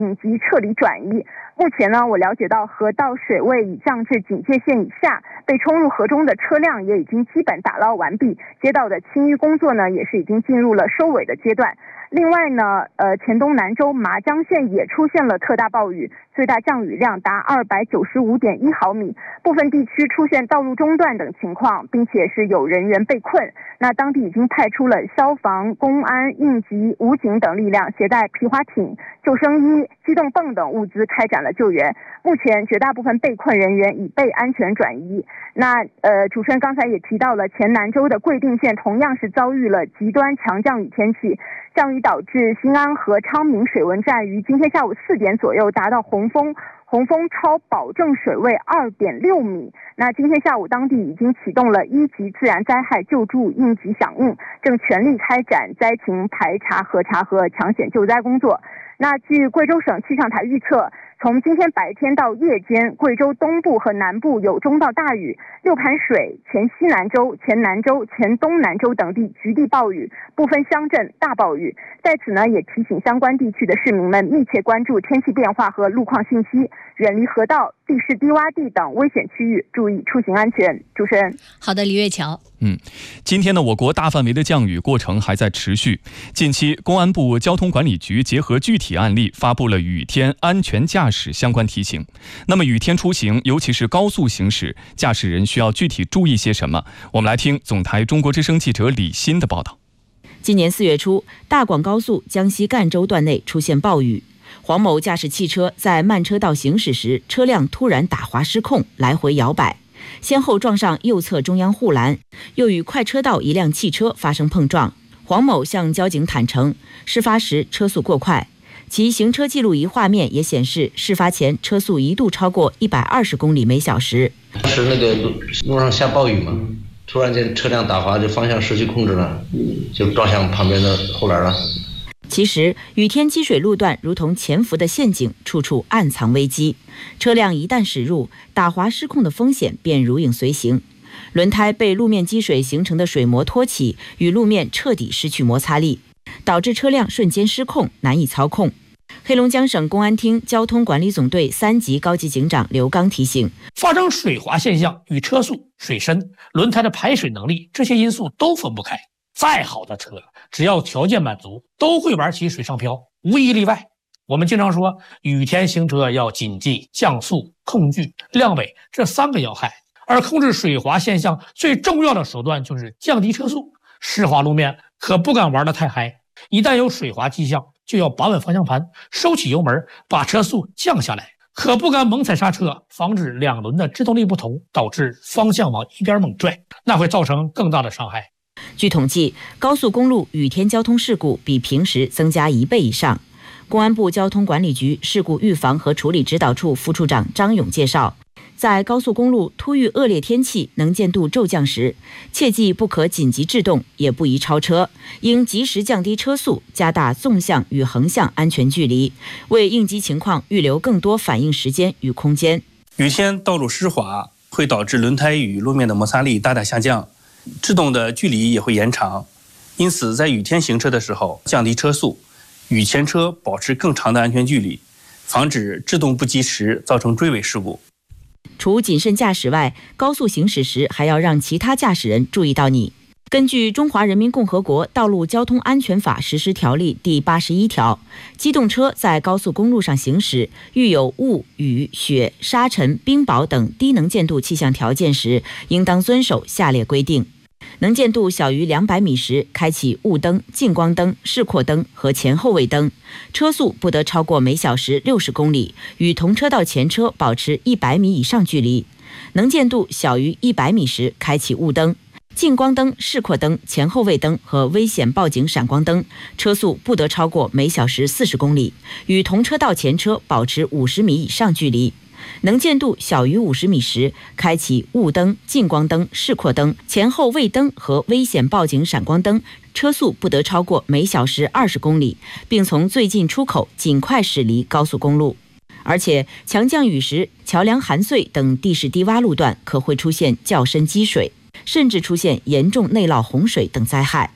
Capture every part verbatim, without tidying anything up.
紧急撤离转移。目前呢，我了解到河道水位已降至警戒线以下，被冲入河中的车辆也已经基本打捞完毕，街道的清淤工作呢也是已经进入了收尾的阶段。另外呢，呃，黔东南州麻江县也出现了特大暴雨，最大降雨量达二百九十五点一毫米，部分地区出现道路中断等情况，并且是有人员被困。那当地已经派出了消防、公安、应急、武警等力量，携带皮划艇、救生衣、机动泵等物资开展了救援。目前绝大部分被困人员已被安全转移。那呃，主持人刚才也提到了，黔南州的贵定县同样是遭遇了极端强降雨天气，降雨导致新安河昌明水文站于今天下午四点左右达到洪峰，洪峰超保证水位二点六米。那今天下午当地已经启动了一级自然灾害救助应急响应，正全力开展灾情排查、核查和抢险救灾工作。那据贵州省气象台预测，从今天白天到夜间，贵州东部和南部有中到大雨，六盘水、黔西南州、黔南州、黔东南州等地局地暴雨，部分乡镇大暴雨。在此呢，也提醒相关地区的市民们密切关注天气变化和路况信息，远离河道、地势低洼地等危险区域，注意出行安全。主持人， 好的，李月桥。 嗯，今天呢，我国大范围的降雨过程还在持续。近期，公安部交通管理局结合具体案例，发布了雨天安全驾驶相关提醒。那么，雨天出行，尤其是高速行驶，驾驶人需要具体注意些什么？我们来听总台中国之声记者李欣的报道。 今年四月初，大广高速江西赣州段内出现暴雨，黄某驾驶汽车在慢车道行驶时，车辆突然打滑失控，来回摇摆，先后撞上右侧中央护栏，又与快车道一辆汽车发生碰撞。黄某向交警坦诚，事发时车速过快，其行车记录仪画面也显示，事发前车速一度超过一百二十公里每小时。 当时那个路路上下暴雨嘛，突然间车辆打滑，就方向失去控制了，就撞向旁边的护栏了。 其实，雨天积水路段如同潜伏的陷阱，处处暗藏危机。车辆一旦驶入，打滑失控的风险便如影随形。轮胎被路面积水形成的水膜托起，与路面彻底失去摩擦力，导致车辆瞬间失控，难以操控。黑龙江省公安厅交通管理总队三级高级警长刘刚提醒， 发生水滑现象与车速、水深、轮胎的排水能力这些因素都分不开。再好的车，只要条件满足，都会玩起水上漂，无一例外。我们经常说，雨天行车要谨记降速、控距、亮尾这三个要害，而控制水滑现象最重要的手段就是降低车速。湿滑路面可不敢玩得太嗨，一旦有水滑迹象，就要把稳方向盘，收起油门，把车速降下来，可不敢猛踩刹车，防止两轮的制动力不同，导致方向往一边猛拽，那会造成更大的伤害。 据统计，高速公路雨天交通事故比平时增加一倍以上。公安部交通管理局事故预防和处理指导处副处长张勇介绍，在高速公路突遇恶劣天气、能见度骤降时，切记不可紧急制动，也不宜超车，应及时降低车速，加大纵向与横向安全距离，为应急情况预留更多反应时间与空间。 雨天道路湿滑会导致轮胎与路面的摩擦力大大下降，制动的距离也会延长，因此在雨天行车的时候降低车速，与前车保持更长的安全距离，防止制动不及时造成追尾事故。 除谨慎驾驶外，高速行驶时还要让其他驾驶人注意到你。根据《中华人民共和国道路交通安全法实施条例》第八十一条，机动车在高速公路上行驶，遇有雾、雨、雪、沙尘、冰雹等低能见度气象条件时，应当遵守下列规定：能见度小于两百米时，开启雾灯、近光灯、示廓灯和前后位灯；车速不得超过每小时六十公里，与同车道前车保持一百米以上距离；能见度小于一百米时，开启雾灯、近光灯、示廓灯、前后位灯和危险报警闪光灯，车速不得超过每小时四十公里，与同车道前车保持五十米以上距离。能见度小于五十米时，开启雾灯、近光灯、示廓灯、前后位灯和危险报警闪光灯，车速不得超过每小时二十公里，并从最近出口尽快驶离高速公路。而且强降雨时，桥梁含碎等地势低洼路段可会出现较深积水，甚至出现严重内涝洪水等灾害。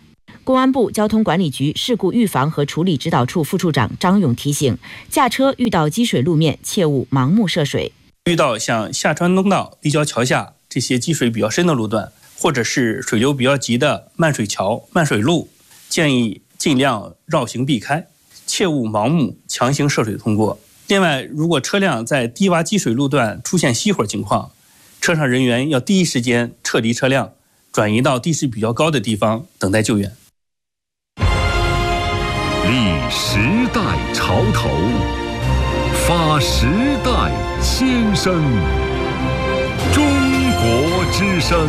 公安部交通管理局事故预防和处理指导处副处长张勇提醒，驾车遇到积水路面切勿盲目涉水。 遇到像下川东道、立交桥下这些积水比较深的路段，或者是水流比较急的漫水桥、漫水路，建议尽量绕行避开，切勿盲目强行涉水通过。另外，如果车辆在低洼积水路段出现熄火情况，车上人员要第一时间撤离车辆，转移到地势比较高的地方等待救援。 立时代潮头，发时代先声。中国之声。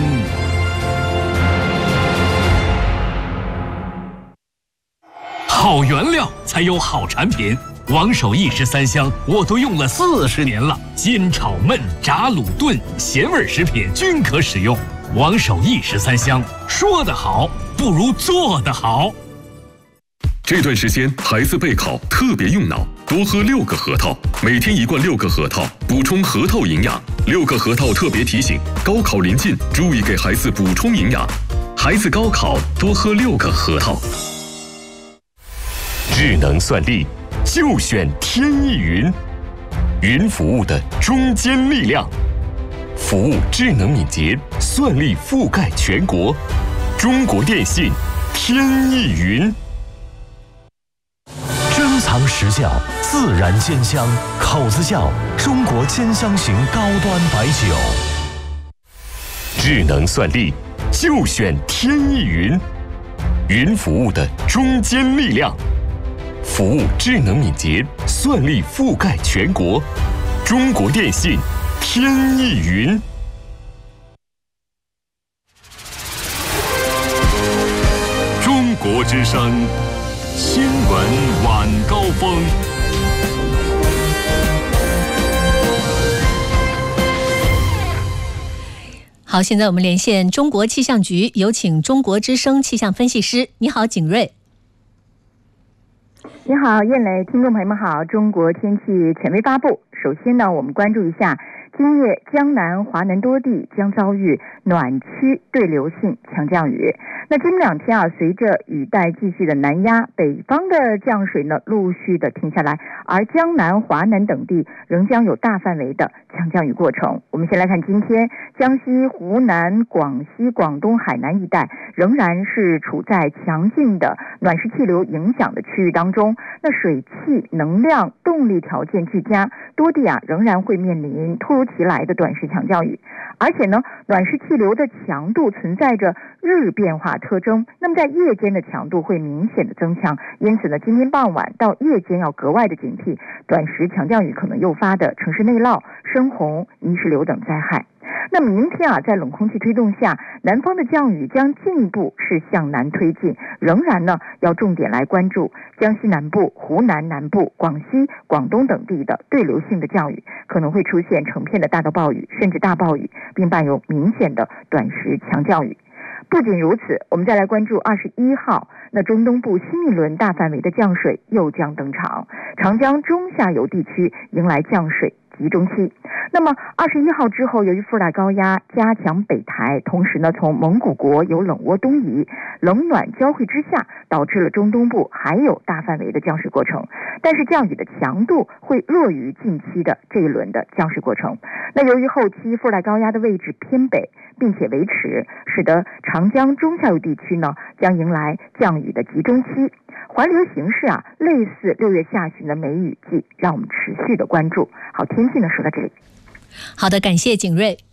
好原料才有好产品。王守义十三香我都用了四十年了，煎炒焖炸卤炖咸味食品均可使用。王守义十三香，说得好不如做得好。 这段时间孩子备考特别用脑，多喝六个核桃，每天一罐六个核桃，补充核桃营养。六个核桃特别提醒：高考临近，注意给孩子补充营养。孩子高考多喝六个核桃。 智能算力就选天翼云，云服务的中坚力量，服务智能敏捷，算力覆盖全国。中国电信天翼云。 珍藏实窖，自然煎香，口子窖中国煎香型高端白酒。 智能算力就选天翼云，云服务的中坚力量，服务智能敏捷，算力覆盖全国。中国电信天翼云。 中国之声新闻晚高峰。 好，现在我们连线中国气象局，有请中国之声气象分析师。你好，景睿。 你好，燕磊，听众朋友们好。中国天气权威发布。首先呢，我们关注一下，今夜江南、华南多地将遭遇暖区对流性强降雨。那今两天啊，随着雨带继续的南压，北方的降水呢陆续的停下来，而江南、华南等地仍将有大范围的强降雨过程。我们先来看今天，江西、湖南、广西、广东、海南一带仍然是处在强劲的暖湿气流影响的区域当中。那水汽、能量、动力条件俱佳，多地啊仍然会面临突如其来的短时强降雨。而且呢，暖湿气流的强度存在着日变化特征，那么在夜间的强度会明显的增强，因此呢，今天傍晚到夜间要格外的警惕短时强降雨可能诱发的城市内涝、深洪、泥石流等灾害。那明天啊，在冷空气推动下，南方的降雨将进一步是向南推进，仍然呢要重点来关注江西南部、湖南南部、广西、广东等地的对流性的降雨，可能会出现成片的大到暴雨，甚至大暴雨，并伴有明显的短时强降雨。不仅如此，我们再来关注二十一号，那中东部新一轮大范围的降水又将登场，长江中下游地区迎来降水集中期。那么二十一号之后，由于副大高压加强北抬，同时呢从蒙古国有冷涡东移，冷暖交汇之下，导致了中东部还有大范围的降水过程，但是降雨的强度会弱于近期的这一轮的降水过程。那由于后期副大高压的位置偏北并且维持，使得长江中下游地区呢将迎来降雨的集中期。环流形势啊，类似六月下旬的梅雨季，让我们持续的关注。好，天气呢说到这里。 好的，感谢景睿。